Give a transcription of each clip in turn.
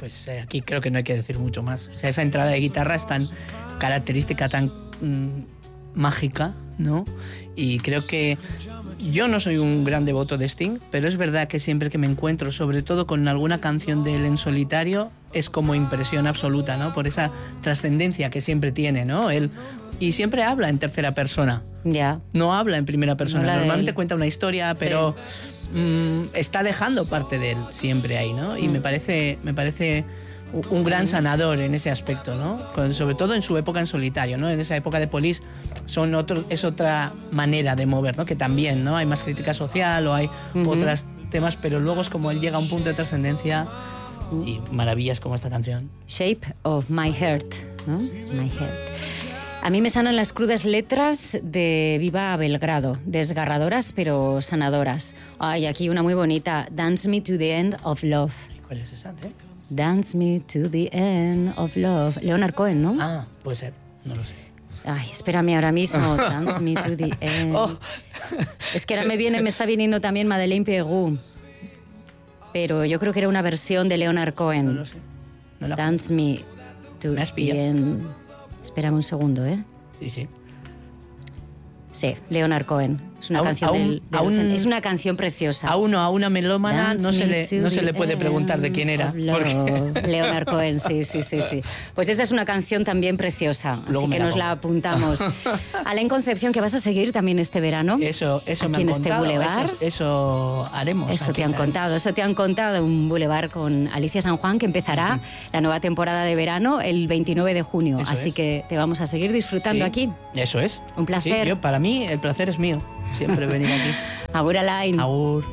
pues aquí creo que no hay que decir mucho más. O sea, esa entrada de guitarra es tan característica, tan mágica, ¿no? Y creo que yo no soy un gran devoto de Sting, pero es verdad que siempre que me encuentro, sobre todo con alguna canción de él en solitario, es como impresión absoluta, ¿no? Por esa trascendencia que siempre tiene, ¿no? Él, y siempre habla en tercera persona. Ya. No habla en primera persona. No Normalmente cuenta una historia, pero está dejando parte de él siempre ahí, ¿no? Y me parece un gran sanador en ese aspecto, ¿no? Sobre todo en su época en solitario, ¿no? En esa época de Police es otra manera de mover, ¿no? Que también, ¿no? Hay más crítica social o hay otros temas, pero luego es como él llega a un punto de trascendencia y maravillas como esta canción. Shape of My Heart, ¿no? My Heart. A mí me sanan las crudas letras de Viva Belgrado, desgarradoras pero sanadoras. Ay, aquí una muy bonita, Dance Me to the End of Love. ¿Cuál es esa, Dance Me to the End of Love. Leonard Cohen, ¿no? Ah, puede ser, no lo sé. Ay, espérame ahora mismo. Dance Me to the End. Oh. Es que ahora me está viniendo también Madeleine Peyroux. Pero yo creo que era una versión de Leonard Cohen. No lo sé. Dance Me to the End. Espérame un segundo, ¿eh? Sí. Sí, Leonard Cohen. Es una canción es una canción preciosa. A una melómana no se le puede preguntar de quién era. Leonard Cohen, sí. Pues esa es una canción también preciosa, así que nos la apuntamos. Alain Concepción, que vas a seguir también este verano. Eso me han contado. Eso haremos. Eso te han contado. Un boulevard con Alicia San Juan, que empezará la nueva temporada de verano el 29 de junio. Así que te vamos a seguir disfrutando aquí. Eso es. Un placer. Sí, para mí el placer es mío. Siempre venir aquí. Agur, Alain. Agur.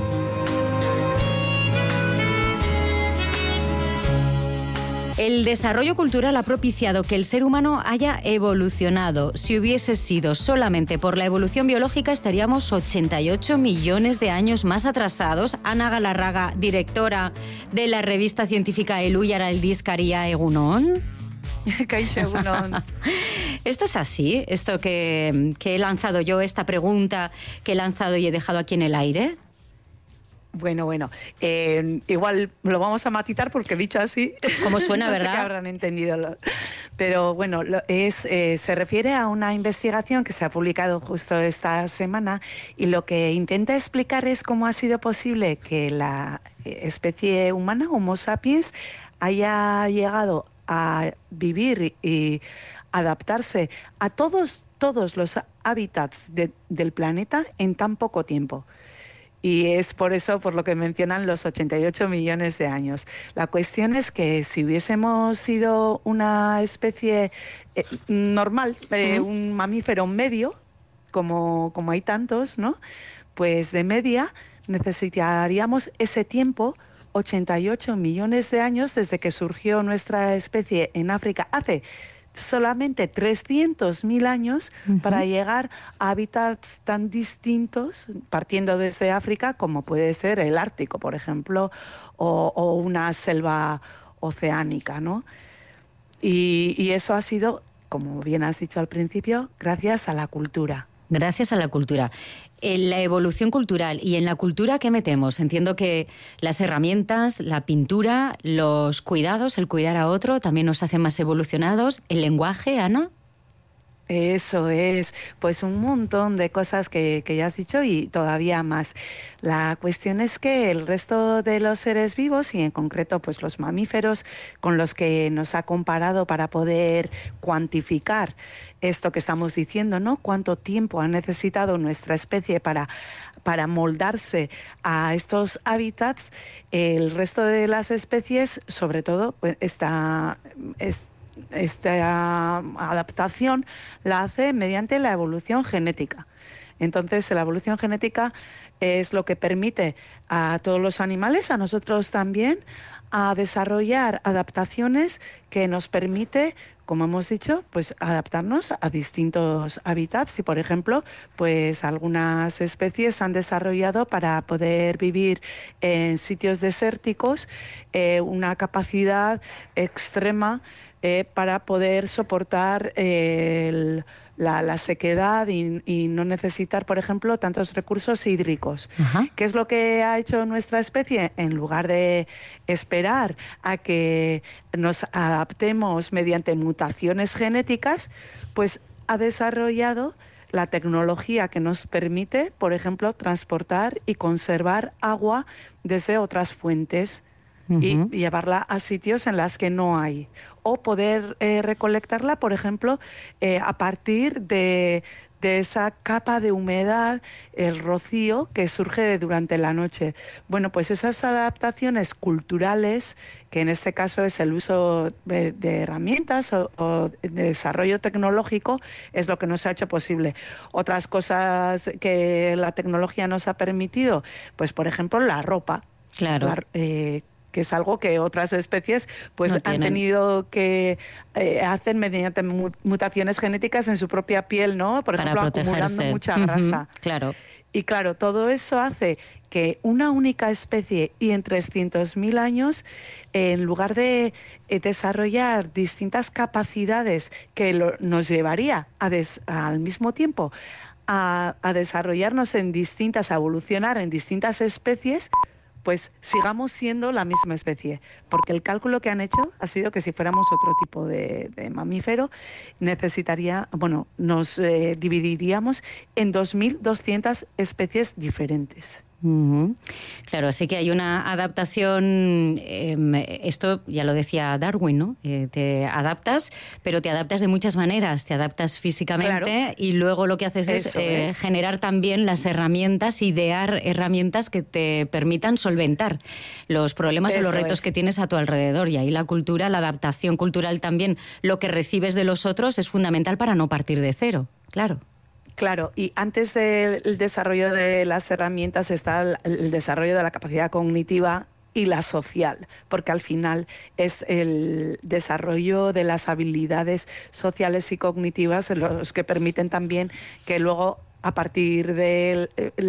El desarrollo cultural ha propiciado que el ser humano haya evolucionado. Si hubiese sido solamente por la evolución biológica, estaríamos 88 millones de años más atrasados. Ana Galarraga, directora de la revista científica Eluyara Aldizkaria Egunon. Esto es así, esto que he lanzado yo, esta pregunta que he lanzado y he dejado aquí en el aire. Bueno, igual lo vamos a matizar porque dicho así... ¿Cómo suena, no verdad? Sé que habrán entendido. Pero bueno, se refiere a una investigación que se ha publicado justo esta semana y lo que intenta explicar es cómo ha sido posible que la especie humana, Homo sapiens, haya llegado a vivir y adaptarse a todos los hábitats del planeta en tan poco tiempo. Y es por eso por lo que mencionan los 88 millones de años. La cuestión es que si hubiésemos sido una especie normal, un mamífero medio, como hay tantos, ¿no? Pues de media necesitaríamos ese tiempo, 88 millones de años desde que surgió nuestra especie en África hace solamente 300.000 años para llegar a hábitats tan distintos, partiendo desde África, como puede ser el Ártico, por ejemplo, o una selva oceánica, ¿no? Y eso ha sido, como bien has dicho al principio, gracias a la cultura. Gracias a la cultura. En la evolución cultural y en la cultura, ¿qué metemos? Entiendo que las herramientas, la pintura, los cuidados, el cuidar a otro, también nos hacen más evolucionados. ¿El lenguaje, Ana? Eso es, pues un montón de cosas que ya has dicho y todavía más. La cuestión es que el resto de los seres vivos y en concreto pues los mamíferos con los que nos ha comparado para poder cuantificar esto que estamos diciendo, ¿no? Cuánto tiempo ha necesitado nuestra especie para moldarse a estos hábitats. El resto de las especies, sobre todo, pues esta adaptación la hace mediante la evolución genética. Entonces, la evolución genética es lo que permite a todos los animales, a nosotros también, a desarrollar adaptaciones que nos permite, como hemos dicho, pues adaptarnos a distintos hábitats. Y, por ejemplo, pues algunas especies han desarrollado para poder vivir en sitios desérticos una capacidad extrema para poder soportar la sequedad y no necesitar, por ejemplo, tantos recursos hídricos. Ajá. ¿Qué es lo que ha hecho nuestra especie? En lugar de esperar a que nos adaptemos mediante mutaciones genéticas, pues ha desarrollado la tecnología que nos permite, por ejemplo, transportar y conservar agua desde otras fuentes y llevarla a sitios en las que no hay. O poder recolectarla, por ejemplo, a partir de esa capa de humedad, el rocío que surge durante la noche. Bueno, pues esas adaptaciones culturales, que en este caso es el uso de herramientas o de desarrollo tecnológico, es lo que nos ha hecho posible. Otras cosas que la tecnología nos ha permitido, pues por ejemplo la ropa. Claro. Que es algo que otras especies pues no han tenido que hacer mediante mutaciones genéticas en su propia piel, ¿no? Por ejemplo, acumulando mucha grasa. Claro. Y claro, todo eso hace que una única especie y en 300.000 años, en lugar de desarrollar distintas capacidades que nos llevaría al mismo tiempo a desarrollarnos a evolucionar en distintas especies, pues sigamos siendo la misma especie, porque el cálculo que han hecho ha sido que si fuéramos otro tipo de mamífero, nos dividiríamos en 2.200 especies diferentes. Claro, así que hay una adaptación, esto ya lo decía Darwin, ¿no? Te adaptas, pero te adaptas de muchas maneras, te adaptas físicamente, claro, y luego lo que haces es generar también las herramientas, idear herramientas que te permitan solventar los problemas o los retos que tienes a tu alrededor. Y ahí la cultura, la adaptación cultural también, lo que recibes de los otros es fundamental para no partir de cero, claro. Claro, y antes del desarrollo de las herramientas está el desarrollo de la capacidad cognitiva y la social, porque al final es el desarrollo de las habilidades sociales y cognitivas los que permiten también que luego, a partir del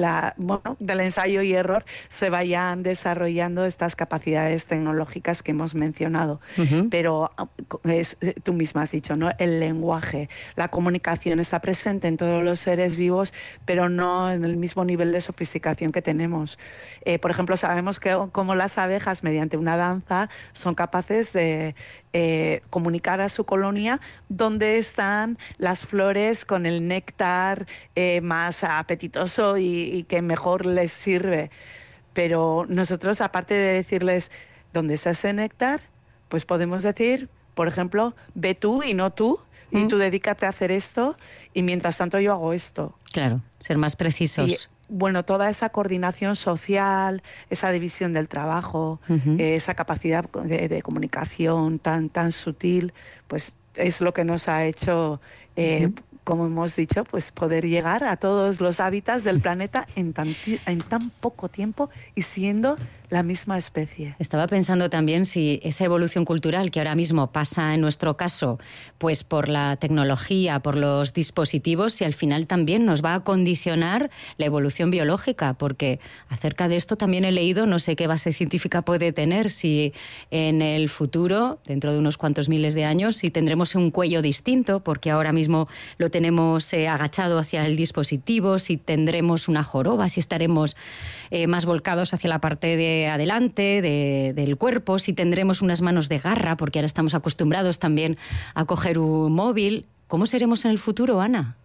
ensayo y error, se vayan desarrollando estas capacidades tecnológicas que hemos mencionado. Pero tú misma has dicho, ¿no? El lenguaje, la comunicación está presente en todos los seres vivos, pero no en el mismo nivel de sofisticación que tenemos. Por ejemplo, sabemos que como las abejas, mediante una danza, son capaces de comunicar a su colonia dónde están las flores con el néctar más apetitoso y que mejor les sirve. Pero nosotros, aparte de decirles dónde está ese néctar, pues podemos decir, por ejemplo, ve tú y no tú, y tú dedícate a hacer esto, y mientras tanto yo hago esto. Claro, ser más precisos. Bueno, toda esa coordinación social, esa división del trabajo, esa capacidad de comunicación tan sutil, pues es lo que nos ha hecho, como hemos dicho, pues poder llegar a todos los hábitats del planeta en tan poco tiempo y siendo la misma especie. Estaba pensando también si esa evolución cultural que ahora mismo pasa en nuestro caso, pues por la tecnología, por los dispositivos, si al final también nos va a condicionar la evolución biológica, porque acerca de esto también he leído, no sé qué base científica puede tener, si en el futuro, dentro de unos cuantos miles de años, si tendremos un cuello distinto, porque ahora mismo lo tenemos agachado hacia el dispositivo, si tendremos una joroba, si estaremos más volcados hacia la parte de adelante del cuerpo, si tendremos unas manos de garra, porque ahora estamos acostumbrados también a coger un móvil. ¿Cómo seremos en el futuro, Ana?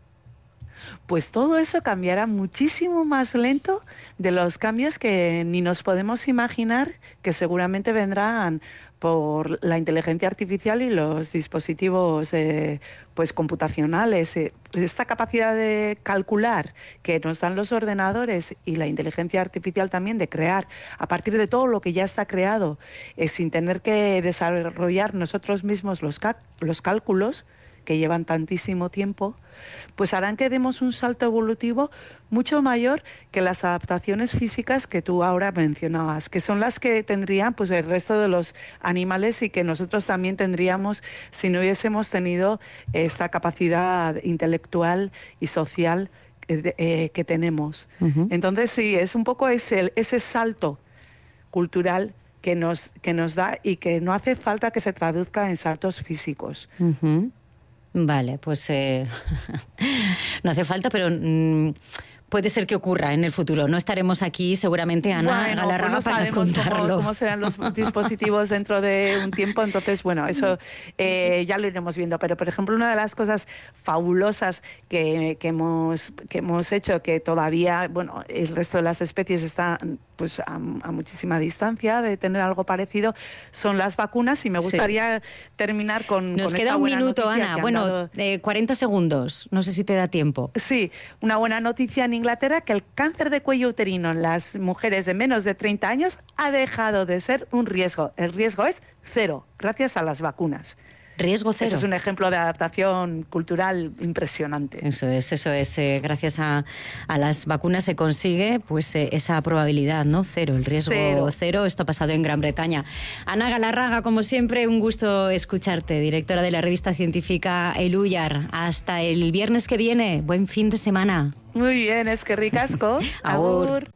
Pues todo eso cambiará muchísimo más lento de los cambios que ni nos podemos imaginar, que seguramente vendrán por la inteligencia artificial y los dispositivos pues computacionales. Esta capacidad de calcular que nos dan los ordenadores y la inteligencia artificial también de crear a partir de todo lo que ya está creado, sin tener que desarrollar nosotros mismos los cálculos que llevan tantísimo tiempo, pues harán que demos un salto evolutivo mucho mayor que las adaptaciones físicas que tú ahora mencionabas, que son las que tendrían pues el resto de los animales y que nosotros también tendríamos si no hubiésemos tenido esta capacidad intelectual y social que tenemos. Entonces sí, es un poco ese salto cultural que nos da y que no hace falta que se traduzca en saltos físicos. Uh-huh. Vale, pues no hace falta, pero puede ser que ocurra en el futuro. No estaremos aquí seguramente, Ana Galarraga, para contarlo. Cómo serán los dispositivos dentro de un tiempo, entonces, bueno, eso ya lo iremos viendo. Pero, por ejemplo, una de las cosas fabulosas que hemos hecho, que todavía, bueno, el resto de las especies está pues a muchísima distancia de tener algo parecido, son las vacunas, y me gustaría terminar con Nos queda un minuto, Ana. Bueno, 40 segundos. No sé si te da tiempo. Sí, una buena noticia en Inglaterra, que el cáncer de cuello uterino en las mujeres de menos de 30 años ha dejado de ser un riesgo. El riesgo es 0, gracias a las vacunas. Riesgo 0. Ese es un ejemplo de adaptación cultural impresionante. Eso es. Gracias a las vacunas se consigue pues esa probabilidad, ¿no? 0, el riesgo 0. Esto ha pasado en Gran Bretaña. Ana Galarraga, como siempre, un gusto escucharte, directora de la revista científica El Uyar. Hasta el viernes que viene. Buen fin de semana. Muy bien, es que ricasco. Agur.